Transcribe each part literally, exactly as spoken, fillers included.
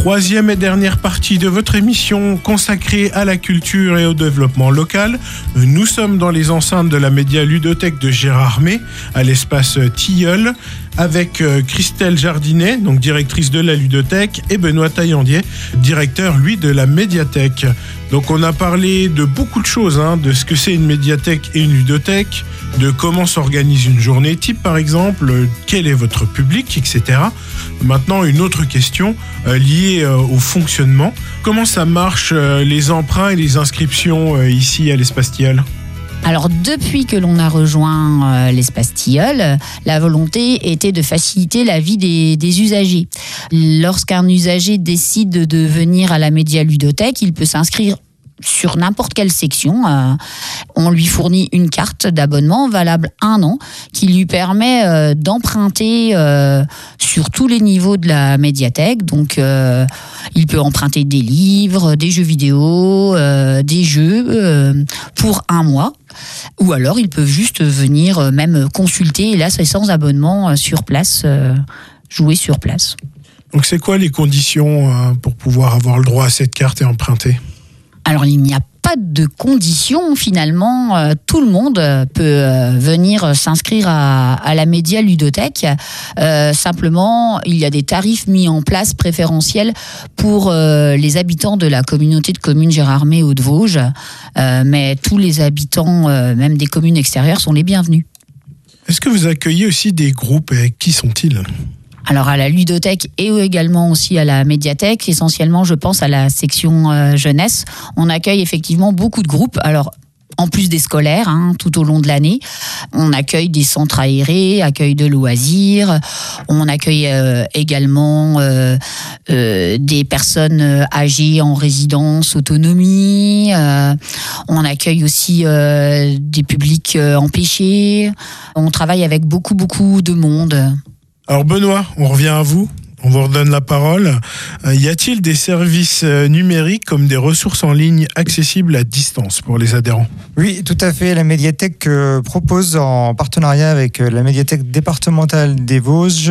Troisième et dernière partie de votre émission consacrée à la culture et au développement local. Nous sommes dans les enceintes de la média ludothèque de Gérardmer, à l'espace Tilleul, avec Christelle Jardinet, donc directrice de la ludothèque, et Benoît Taillandier, directeur, lui, de la médiathèque. Donc on a parlé de beaucoup de choses, hein, de ce que c'est une médiathèque et une ludothèque, de comment s'organise une journée type par exemple, quel est votre public, et cetera. Maintenant, une autre question euh, liée euh, au fonctionnement. Comment ça marche, euh, les emprunts et les inscriptions euh, ici à l'espace Tilleul ? Alors, depuis que l'on a rejoint euh, l'espace Tilleul, la volonté était de faciliter la vie des, des usagers. Lorsqu'un usager décide de venir à la média ludothèque, il peut s'inscrire sur n'importe quelle section. Euh, on lui fournit une carte d'abonnement valable un an qui lui permet euh, d'emprunter euh, sur tous les niveaux de la médiathèque. Donc, euh, il peut emprunter des livres, des jeux vidéo, euh, des jeux euh, pour un mois. Ou alors, ils peuvent juste venir euh, même consulter. Et là, c'est sans abonnement euh, sur place, euh, jouer sur place. Donc, c'est quoi les conditions euh, pour pouvoir avoir le droit à cette carte et emprunter ? Alors, il n'y a pas de conditions, finalement. Euh, tout le monde peut euh, venir s'inscrire à, à la média ludothèque. Euh, simplement, il y a des tarifs mis en place préférentiels pour euh, les habitants de la communauté de communes Gérardmer Hauts-de-Vosges. Euh, mais tous les habitants, euh, même des communes extérieures, sont les bienvenus. Est-ce que vous accueillez aussi des groupes et qui sont-ils ? Alors à la ludothèque et également aussi à la médiathèque, essentiellement je pense à la section euh, jeunesse, on accueille effectivement beaucoup de groupes. Alors en plus des scolaires, hein, tout au long de l'année, on accueille des centres aérés, accueil de loisirs, on accueille euh, également euh, euh, des personnes âgées en résidence autonomie, euh, on accueille aussi euh, des publics euh, empêchés, on travaille avec beaucoup beaucoup de monde. Alors Benoît, on revient à vous, on vous redonne la parole. Euh, y a-t-il des services euh, numériques comme des ressources en ligne accessibles à distance pour les adhérents ? Oui, tout à fait. La médiathèque euh, propose en partenariat avec euh, la médiathèque départementale des Vosges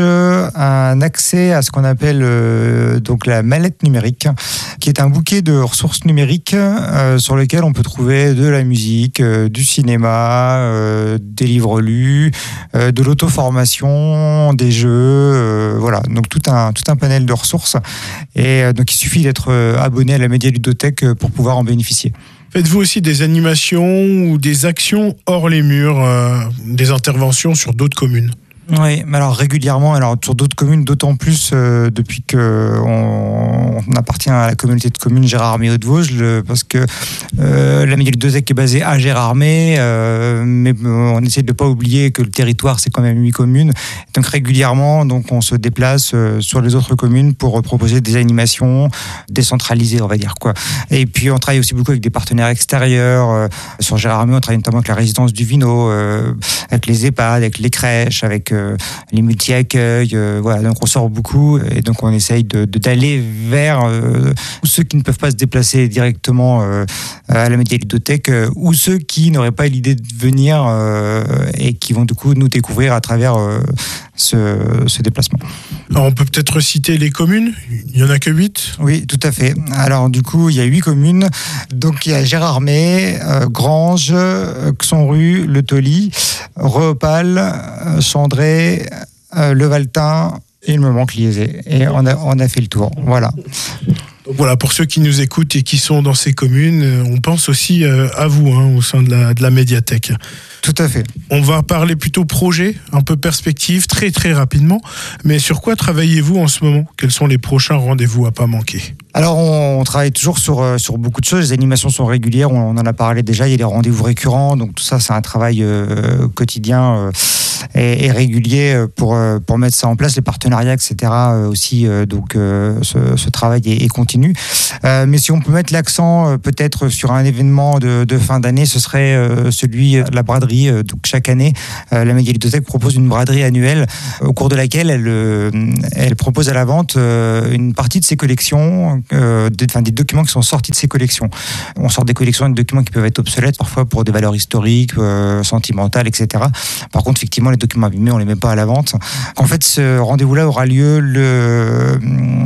un accès à ce qu'on appelle euh, donc la mallette numérique, qui est un bouquet de ressources numériques euh, sur lequel on peut trouver de la musique, euh, du cinéma, euh, des livres lus, euh, de l'auto-formation, des jeux, euh, voilà. Donc tout un tout un panel de ressources. Et euh, donc il suffit d'être euh, abonné à la média ludothèque pour pouvoir en bénéficier. Faites-vous aussi des animations ou des actions hors les murs, euh, des interventions sur d'autres communes ? Oui, mais alors régulièrement, alors sur d'autres communes, d'autant plus euh, depuis que on, on appartient à la communauté de communes Gérardmer Hauts-de-Vosges, le, parce que euh, la média ludothèque est basée à Gérardmer, euh, mais on essaie de ne pas oublier que le territoire c'est quand même huit communes, donc régulièrement, donc on se déplace euh, sur les autres communes pour euh, proposer des animations décentralisées, on va dire quoi. Et puis on travaille aussi beaucoup avec des partenaires extérieurs. Euh, sur Gérardmer, on travaille notamment avec la résidence du Vino, euh, avec les EHPAD, avec les crèches, avec Euh, les multi-accueils, euh, voilà, donc on sort beaucoup et donc on essaye de, de, d'aller vers euh, ceux qui ne peuvent pas se déplacer directement euh, à la média ludothèque euh, ou ceux qui n'auraient pas l'idée de venir euh, et qui vont du coup nous découvrir à travers euh, ce, ce déplacement. Alors on peut peut-être citer les communes, il n'y en a que huit ? Oui, tout à fait. Alors du coup, il y a huit communes. Donc il y a Gérardmer, euh, Granges, euh, Xonru, Le Tauly, Reopal, euh, Chandray, euh, Le Valtin, et il me manque Liezé. Et on a, on a fait le tour. Voilà. Donc voilà, pour ceux qui nous écoutent et qui sont dans ces communes, on pense aussi à vous hein, au sein de la, de la médiathèque. Tout à fait. On va parler plutôt projet, un peu perspective, très très rapidement. Mais sur quoi travaillez-vous en ce moment ? Quels sont les prochains rendez-vous à pas manquer ? Alors on, on travaille toujours sur, sur beaucoup de choses. Les animations sont régulières, on, on en a parlé déjà, il y a des rendez-vous récurrents. Donc tout ça, c'est un travail euh, quotidien euh, et, et régulier pour, pour mettre ça en place. Les partenariats, et cetera euh, aussi. Euh, donc euh, ce, ce travail est, est continu. Euh, mais si on peut mettre l'accent euh, peut-être sur un événement de, de fin d'année, ce serait euh, celui de la braderie. Euh, donc chaque année, euh, la média ludothèque propose une braderie annuelle au cours de laquelle elle, euh, elle propose à la vente euh, une partie de ses collections. Euh, des, enfin, des documents qui sont sortis de ces collections. On sort des collections et des documents qui peuvent être obsolètes parfois pour des valeurs historiques, euh, sentimentales, et cetera. Par contre, effectivement, les documents abîmés, on les met pas à la vente. En fait, ce rendez-vous-là aura lieu le,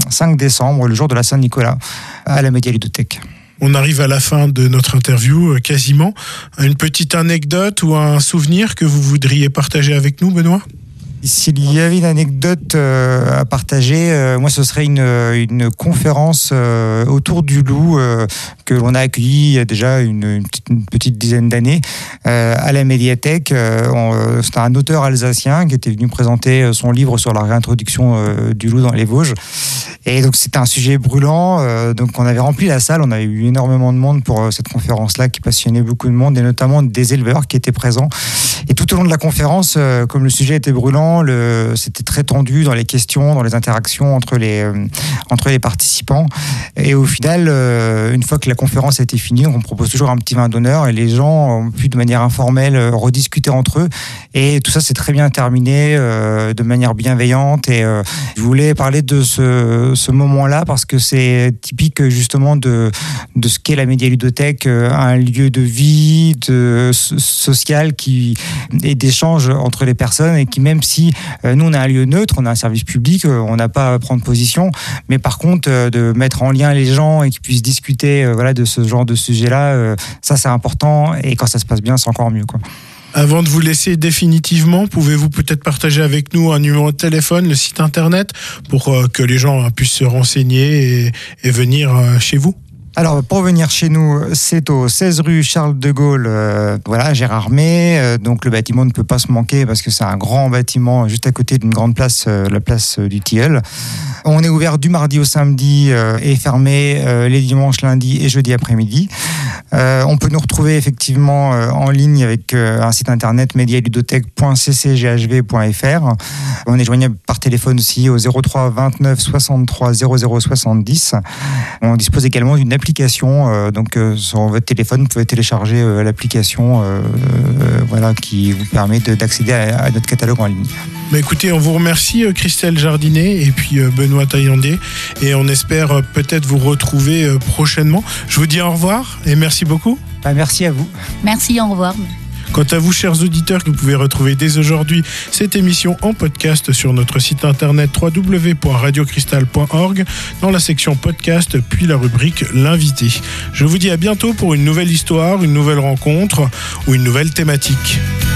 cinq décembre, le jour de la Saint-Nicolas, à la Média-Ludothèque. On arrive à la fin de notre interview, euh, quasiment. Une petite anecdote ou un souvenir que vous voudriez partager avec nous, Benoît ? S'il y avait une anecdote euh, à partager, euh, moi ce serait une, une conférence euh, autour du loup euh, que l'on a accueillie il y a déjà une, une, petite, une petite dizaine d'années euh, à la médiathèque. Euh, on, c'était un auteur alsacien qui était venu présenter son livre sur la réintroduction euh, du loup dans les Vosges. Et donc c'était un sujet brûlant, euh, donc on avait rempli la salle, on avait eu énormément de monde pour euh, cette conférence-là qui passionnait beaucoup de monde et notamment des éleveurs qui étaient présents. Et tout au long de la conférence, euh, comme le sujet était brûlant, le, c'était très tendu dans les questions, dans les interactions entre les, euh, entre les participants. Et au final, euh, une fois que la conférence a été finie, on propose toujours un petit vin d'honneur et les gens ont pu de manière informelle euh, rediscuter entre eux. Et tout ça s'est très bien terminé euh, de manière bienveillante. Et euh, je voulais parler de ce, ce moment-là parce que c'est typique justement de, de ce qu'est la Média-Ludothèque, euh, un lieu de vie, de social qui et d'échange entre les personnes et qui, même si euh, nous on a un lieu neutre, on a un service public, euh, on n'a pas à prendre position, mais par contre euh, de mettre en lien les gens et qu'ils puissent discuter euh, voilà, de ce genre de sujet-là, euh, ça c'est important et quand ça se passe bien c'est encore mieux, quoi. Avant de vous laisser définitivement, pouvez-vous peut-être partager avec nous un numéro de téléphone, le site internet, pour euh, que les gens puissent se renseigner et, et venir euh, chez vous ? Alors, pour venir chez nous, c'est au seize rue Charles de Gaulle, euh, voilà, Gérardmer. Euh, donc, le bâtiment ne peut pas se manquer parce que c'est un grand bâtiment juste à côté d'une grande place, euh, la place du Tilleul. On est ouvert du mardi au samedi euh, et fermé euh, les dimanches, lundi et jeudi après-midi. Euh, on peut nous retrouver effectivement euh, en ligne avec euh, un site internet média-ludothèque point c c g h v point f r. On est joignable par téléphone aussi au zéro trois vingt-neuf soixante-trois zéro zéro soixante-dix. On dispose également d'une application, euh, donc euh, sur votre téléphone, vous pouvez télécharger euh, l'application euh, euh, voilà, qui vous permet de, d'accéder à, à notre catalogue en ligne. Bah écoutez, on vous remercie euh, Christelle Jardinet et puis euh, Benoît Taillandé et on espère euh, peut-être vous retrouver euh, prochainement. Je vous dis au revoir et merci beaucoup. Bah, merci à vous. Merci, au revoir. Quant à vous, chers auditeurs, vous pouvez retrouver dès aujourd'hui cette émission en podcast sur notre site internet w w w point radio cristal point org dans la section podcast, puis la rubrique L'invité. Je vous dis à bientôt pour une nouvelle histoire, une nouvelle rencontre ou une nouvelle thématique.